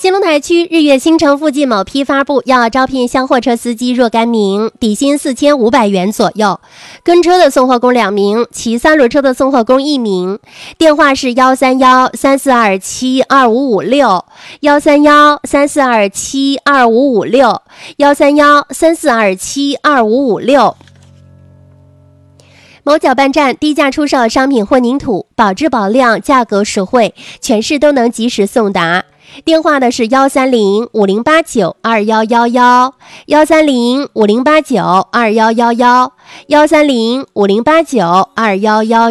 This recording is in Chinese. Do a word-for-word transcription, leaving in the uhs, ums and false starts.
新龙台区日月新城附近某批发部要招聘厢货车司机若干名，底薪四千五百元左右，跟车的送货工两名，骑三轮车的送货工一名。电话是幺三幺三四二七二五五六，幺三幺三四二七二五五六，幺三幺三四二七二五五六。某搅拌站低价出售商品混凝土，保质保量，价格实惠，全市都能及时送达。电话的是幺三零五零八九二幺幺幺，幺三零五零八九二幺幺幺，幺三零五零八九二幺幺。